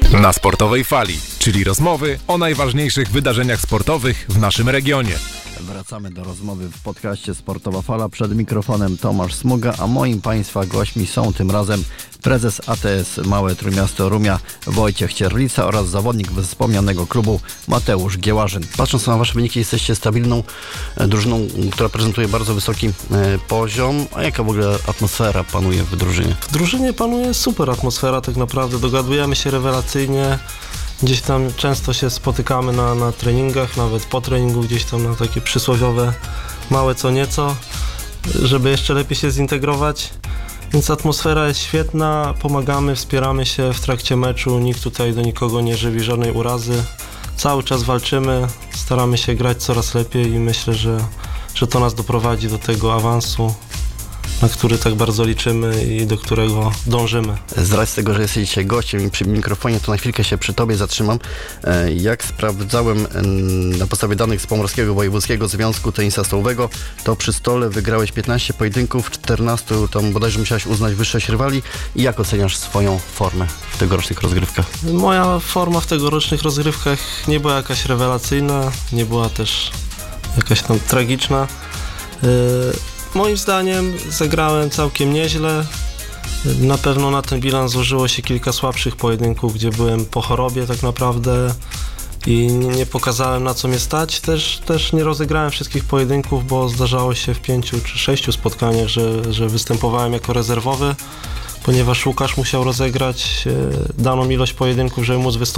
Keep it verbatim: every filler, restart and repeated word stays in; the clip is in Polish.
Na Sportowej Fali, czyli rozmowy o najważniejszych wydarzeniach sportowych w naszym regionie. Wracamy do rozmowy w podcaście Sportowa Fala. Przed mikrofonem Tomasz Smuga, a moim Państwa gośćmi są tym razem prezes A T S Małe Trójmiasto Rumia Wojciech Cierlica oraz zawodnik wspomnianego klubu Mateusz Giełażyn. Patrząc na Wasze wyniki, jesteście stabilną drużyną, która prezentuje bardzo wysoki poziom. A jaka w ogóle atmosfera panuje w drużynie? W drużynie panuje super atmosfera, tak naprawdę dogadujemy się rewelacyjnie. Gdzieś tam często się spotykamy na, na treningach, nawet po treningu gdzieś tam na takie przysłowiowe małe co nieco, żeby jeszcze lepiej się zintegrować. Więc atmosfera jest świetna, pomagamy, wspieramy się w trakcie meczu, nikt tutaj do nikogo nie żywi żadnej urazy. Cały czas walczymy, staramy się grać coraz lepiej i myślę, że, że to nas doprowadzi do tego awansu, na który tak bardzo liczymy i do którego dążymy. Z racji tego, że jesteś dzisiaj gościem i przy mikrofonie, to na chwilkę się przy Tobie zatrzymam. Jak sprawdzałem na podstawie danych z Pomorskiego Wojewódzkiego Związku Tenisa Stołowego, to przy stole wygrałeś piętnaście pojedynków, czternaście tam bodajże musiałeś uznać wyższość rywali. I jak oceniasz swoją formę w tegorocznych rozgrywkach? Moja forma w tegorocznych rozgrywkach nie była jakaś rewelacyjna, nie była też jakaś tam tragiczna. Yy... Moim zdaniem zagrałem całkiem nieźle. Na pewno na ten bilans złożyło się kilka słabszych pojedynków, gdzie byłem po chorobie tak naprawdę i nie pokazałem, na co mnie stać. Też, też nie rozegrałem wszystkich pojedynków, bo zdarzało się w pięciu czy sześciu spotkaniach, że, że występowałem jako rezerwowy, ponieważ Łukasz musiał rozegrać daną ilość pojedynków, żeby móc wystąpić